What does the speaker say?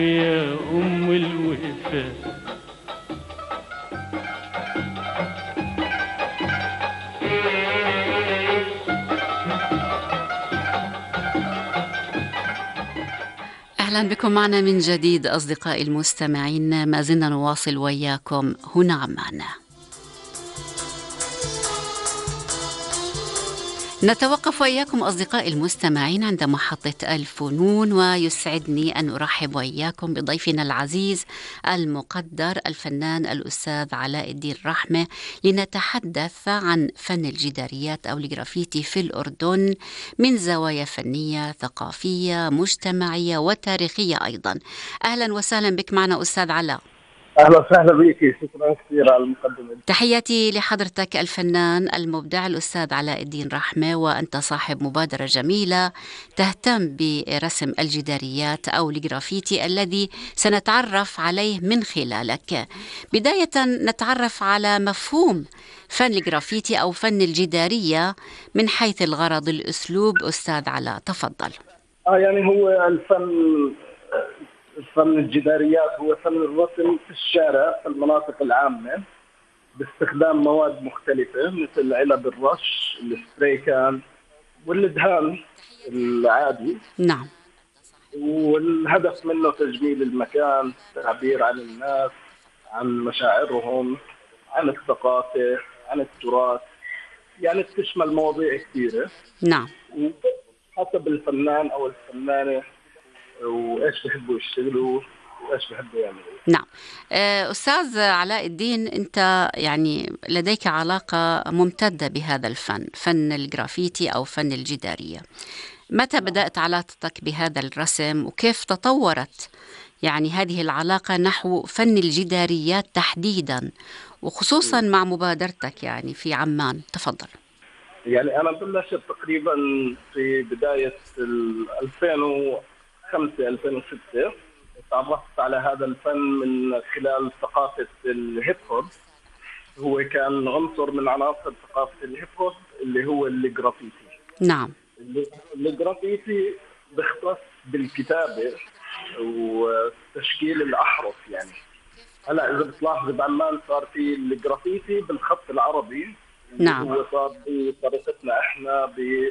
يا أم الوفاء. أهلا بكم معنا من جديد أصدقائي المستمعين، ما زلنا نواصل وياكم هنا عمان. نتوقف وإياكم أصدقائي المستمعين عند محطة الفنون، ويسعدني أن أرحب وإياكم بضيفنا العزيز المقدر الفنان الأستاذ علاء الدين رحمة، لنتحدث عن فن الجداريات أو الجرافيتي في الأردن من زوايا فنية، ثقافية، مجتمعية وتاريخية أيضا. أهلا وسهلا بك معنا أستاذ علاء. أهلا وسهلا بك، شكرا كثير على المقدمة. تحياتي لحضرتك الفنان المبدع الأستاذ علاء الدين رحمة، وأنت صاحب مبادرة جميلة تهتم برسم الجداريات أو الجرافيتي الذي سنتعرف عليه من خلالك. بداية نتعرف على مفهوم فن الجرافيتي أو فن الجدارية من حيث الغرض، الأسلوب. أستاذ علاء تفضل. يعني هو الفن الجداريات هو فن الرسم في الشارع في المناطق العامة باستخدام مواد مختلفة مثل علب الرش، السبراي والدهان العادي. نعم. والهدف منه تجميل المكان، التعبير عن الناس، عن مشاعرهم، عن الثقافة، عن التراث. يعني بتشمل مواضيع كثيرة. نعم. حسب الفنان أو الفنانة وإيش بحبوا يشتغلوا وإيش بحبوا يعملوا. نعم. أستاذ علاء الدين، أنت يعني لديك علاقة ممتدة بهذا الفن، فن الجرافيتي أو فن الجدارية. متى بدأت علاقتك بهذا الرسم وكيف تطورت يعني هذه العلاقة نحو فن الجداريات تحديدا، وخصوصا مع مبادرتك يعني في عمان؟ تفضل. يعني أنا بلشت تقريبا في بداية 2005 2006. تعرفت على هذا الفن من خلال ثقافة الهيب هوب. هو كان عنصر من عناصر ثقافة الهيب هوب اللي هو الجرافيتي. نعم. الجرافيتي بيختص بالكتابة وتشكيل الأحرف. يعني هلا إذا بتلاحظ بعمان صار في الجرافيتي بالخط العربي. نعم. هو صار بطريقتنا احنا